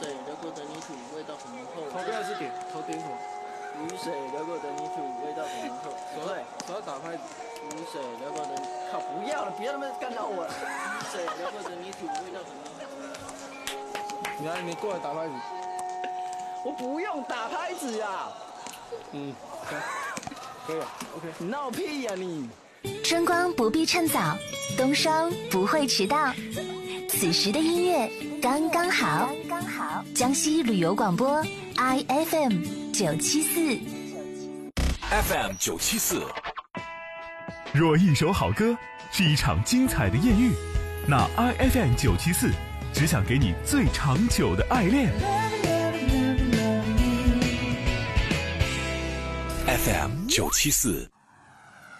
水流过的泥土味道很浓厚。 头不要是点，头点什么？ 雨水流过的泥土味道很浓厚。 手要打拍子。 雨水流过的，靠，不要了，别他妈干扰我了。雨水流过的泥土味道很浓厚。 你过来打拍子。 我不用打拍子呀。 可以了 ，OK。 你闹屁呀你！ 春光不必趁早，冬霜不会迟到。此时的音乐刚刚好。江西旅游广播 IFM 974。 FM 974。 若一首好歌是一场精彩的艳遇，那 IFM 974只想给你最长久的爱恋。 FM 974。